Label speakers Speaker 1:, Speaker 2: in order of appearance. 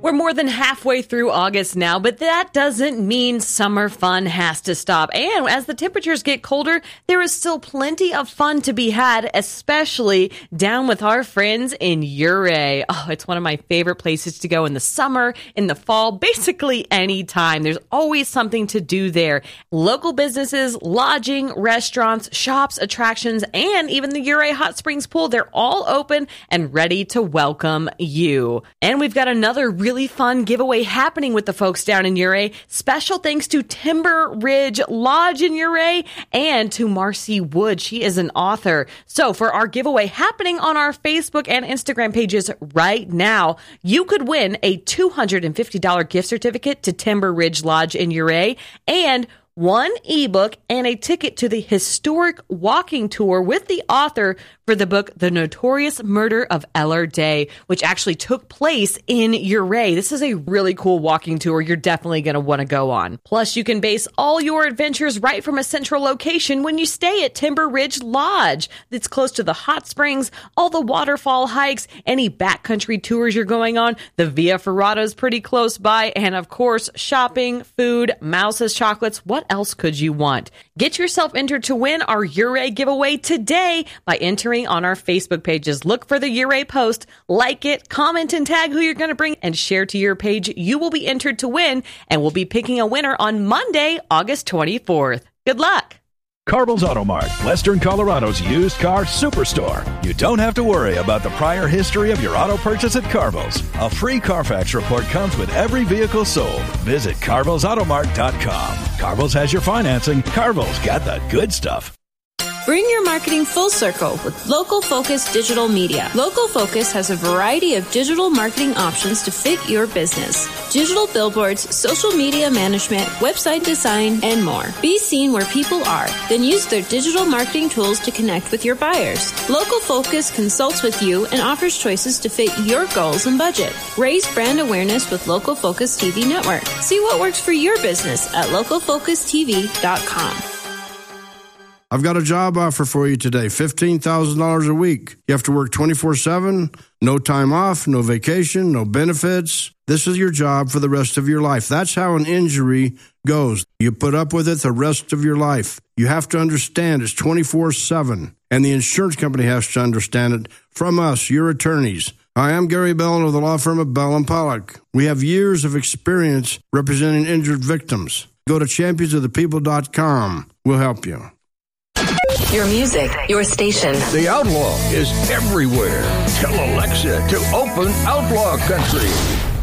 Speaker 1: We're more than halfway through August now, but that doesn't mean summer fun has to stop. And as the temperatures get colder, there is still plenty of fun to be had, especially down with our friends in Ouray. Oh, it's one of my favorite places to go in the summer, in the fall, basically any time. There's always something to do there. Local businesses, lodging, restaurants, shops, attractions, and even the Ouray Hot Springs Pool, they're all open and ready to welcome you. And we've got another really fun giveaway happening with the folks down in Ouray. Special thanks to Timber Ridge Lodge in Ouray and to Marcy Wood. She is an author. So for our giveaway happening on our Facebook and Instagram pages right now, you could win a $250 gift certificate to Timber Ridge Lodge in Ouray and one ebook and a ticket to the historic walking tour with the author for the book, The Notorious Murder of Eller Day, which actually took place in Ouray. This is a really cool walking tour you're definitely going to want to go on. Plus, you can base all your adventures right from a central location when you stay at Timber Ridge Lodge. It's close to the hot springs, all the waterfall hikes, any backcountry tours you're going on. The Via Ferrata is pretty close by, and of course, shopping, food, Mouse's chocolates. What else could you want? Get yourself entered to win our Ouray giveaway today by entering on our Facebook pages. Look for the Ouray post, like it, comment and tag who you're going to bring, and share to your page. You will be entered to win, and we'll be picking a winner on Monday, August 24th. Good luck!
Speaker 2: Carbell's Auto Mart, Western Colorado's used car superstore. You don't have to worry about the prior history of your auto purchase at Carbell's. A free Carfax report comes with every vehicle sold. Visit CarbellsAutoMart.com. Carbell's has your financing. Carbell's got the good stuff.
Speaker 3: Bring your marketing full circle with Local Focus Digital Media. Local Focus has a variety of digital marketing options to fit your business. Digital billboards, social media management, website design, and more. Be seen where people are, then use their digital marketing tools to connect with your buyers. Local Focus consults with you and offers choices to fit your goals and budget. Raise brand awareness with Local Focus TV Network. See what works for your business at localfocustv.com.
Speaker 4: I've got a job offer for you today, $15,000 a week. You have to work 24/7, no time off, no vacation, no benefits. This is your job for the rest of your life. That's how an injury goes. You put up with it the rest of your life. You have to understand it's 24/7, and the insurance company has to understand it from us, your attorneys. Hi, I'm Gary Bell of the law firm of Bell & Pollock. We have years of experience representing injured victims. Go to championsofthepeople.com. We'll help you.
Speaker 5: Your music, your station.
Speaker 6: The Outlaw is everywhere. Tell Alexa to open Outlaw Country.